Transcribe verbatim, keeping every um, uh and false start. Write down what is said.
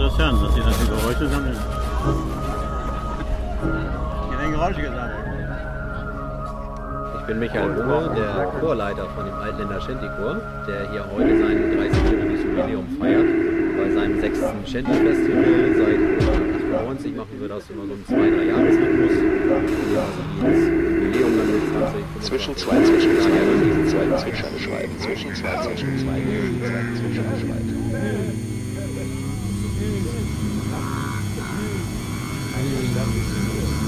interessant, dass Sie das die Geräusche sammeln. Die werden Geräusche gesammelt. Ich bin Michael Runge, der Chorleiter von dem Altländer Shanty-Chor, der hier heute sein dreißigjähriges Jubiläum feiert. Bei seinem sechsten Shanty-Festival seit achtundneunzig machen wir das immer so im zwei bis drei Jahresrhythmus. Ja, also jedes Jubiläum dann mit zwanzig. Zwischen zwei Zwischenzweigen, diese zwei Zwischenschreiben, zwischen zwei Zwischenzweigen, zwei Zwischenschreiben. Thank you.